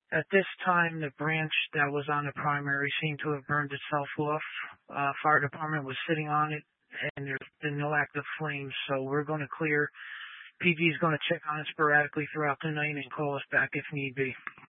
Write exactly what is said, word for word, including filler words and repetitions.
At this time, the branch that was on the primary seemed to have burned itself off. Uh, fire department was sitting on it, and there's been no active flames, so we're going to clear. P G is going to check on it sporadically throughout the night and call us back if need be.